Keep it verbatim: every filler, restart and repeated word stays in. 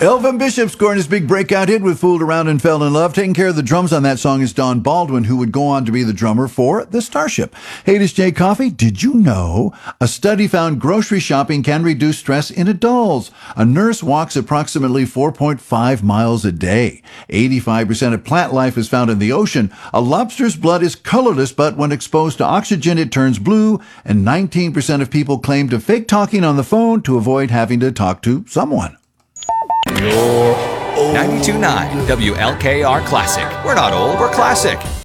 Elvin Bishop scoring his big breakout hit with Fooled Around and Fell in Love. Taking care of the drums on that song is Don Baldwin, who would go on to be the drummer for The Starship. Hey, this is Jay Coffey. Did you know a study found grocery shopping can reduce stress in adults? A nurse walks approximately four point five miles a day. eighty-five percent of plant life is found in the ocean. A lobster's blood is colorless, but when exposed to oxygen, it turns blue. And nineteen percent of people claim to fake talking on the phone to avoid having to talk to someone. ninety-two point nine W L K R Classic. We're not old, we're classic.